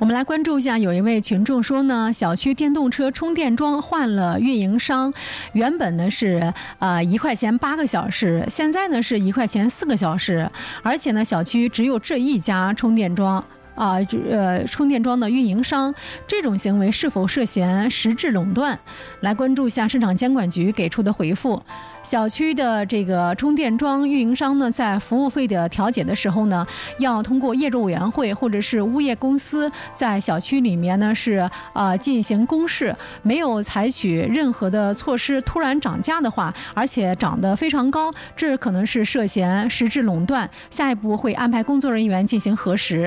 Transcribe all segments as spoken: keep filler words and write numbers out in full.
我们来关注一下，有一位群众说呢，小区电动车充电桩换了运营商，原本呢是呃一块钱八个小时，现在呢是一块钱四个小时，而且呢小区只有这一家充电桩。啊，呃，充电桩的运营商，这种行为是否涉嫌实质垄断？来关注一下市场监管局给出的回复。小区的这个充电桩运营商呢，在服务费的调解的时候呢，要通过业主委员会或者是物业公司在小区里面呢是呃进行公示，没有采取任何的措施，突然涨价的话，而且涨得非常高，这可能是涉嫌实质垄断。下一步会安排工作人员进行核实。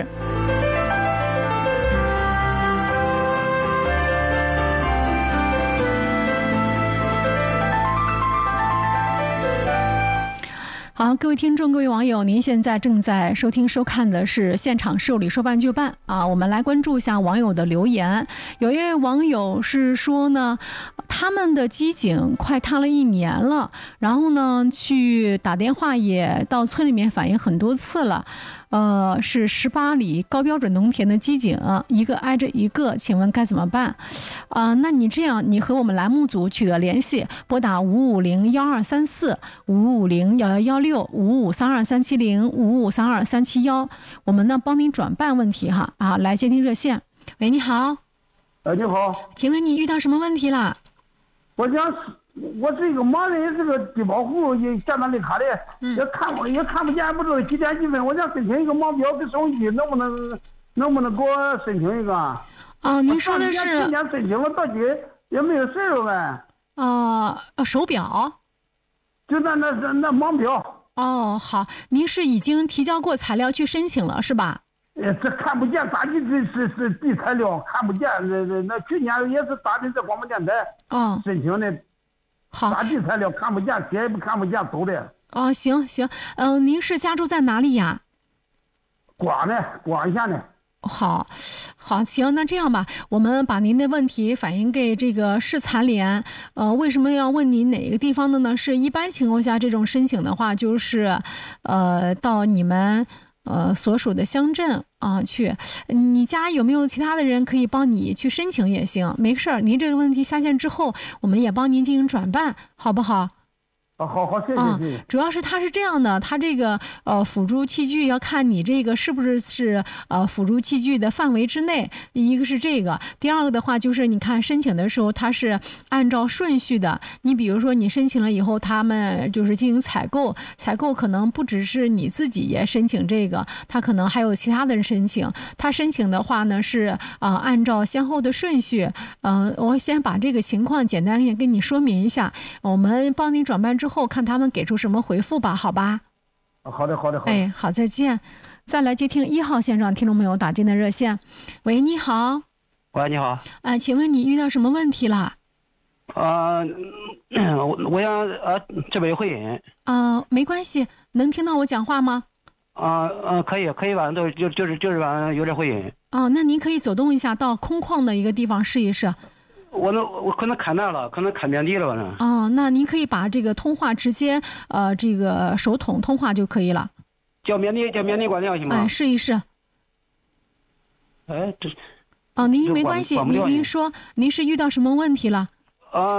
好，各位听众，各位网友，您现在正在收听收看的是现场受理说办就办啊。我们来关注一下网友的留言。有一位网友是说呢，他们的机井快塌了一年了，然后呢去打电话也到村里面反映很多次了。呃，是十八里高标准农田的机井，一个挨着一个，请问该怎么办？啊、呃，那你这样，你和我们栏目组取得联系，拨打五五零幺二三四五五零幺幺幺六五五三二三七零五五三二三七幺，我们呢帮您转办问题哈啊，来接听热线。喂，你好。 呃，你好， 请问你遇到什么问题了？ 我想我是一个盲人，这个低保户也下单绿卡的， 嗯、 也看不也看不见，不知道几点几分。我想申请一个盲标给手机，能不能能不能给我申请一个？ 哦，您说的是今年申请了到底也没有事儿了呗？ 啊、呃，手表， 就那那那那盲标。 哦，好，您是已经提交过材料去申请了是吧？ 呃，这看不见，咋地这是是递材料看不见？那那那去年也是打的在广播电台哦申请的。 好， 打地材料看不见，写也不看不见，走的。 哦，行行，嗯、呃，您是家住在哪里呀？ 广的，广县的。 好，好，行，那这样吧，我们把您的问题反映给这个市残联。呃，为什么要问您哪个地方的呢？是一般情况下，这种申请的话，就是，呃，到你们。呃，所属的乡镇啊，去，你家有没有其他的人可以帮你去申请也行，没事儿。您这个问题下线之后，我们也帮您进行转办，好不好？ 啊，好好，谢谢谢谢。 主要是它是这样的，它这个呃辅助器具要看你这个是不是是呃辅助器具的范围之内，一个是这个，第二个的话就是你看申请的时候它是按照顺序的，你比如说你申请了以后，他们就是进行采购，采购可能不只是你自己也申请这个，他可能还有其他的人申请，他申请的话呢是啊、呃、按照先后的顺序，嗯、呃，我先把这个情况简单跟你说明一下，我们帮你转办之后。之后看他们给出什么回复吧，好吧？ 好的，好的，好的。 哎，好，再见。再来接听一号线上听众朋友打进的热线。喂，你好。 喂，你好。 哎，请问你遇到什么问题了？ 啊、呃，我我想呃这边有回音。 啊、呃，没关系，能听到我讲话吗？ 啊呃，呃，可以，可以吧？都就就是就是吧，有点回音。 哦，那您可以走动一下，到空旷的一个地方试一试。 我能，我可能看那了，可能看遍地了呢。 哦，那您可以把这个通话直接呃这个手筒通话就可以了。 叫免提，叫免提关掉行吗？ 哎，试一试。 哎，这。 哦，您没关系，您您说您是遇到什么问题了？ 啊。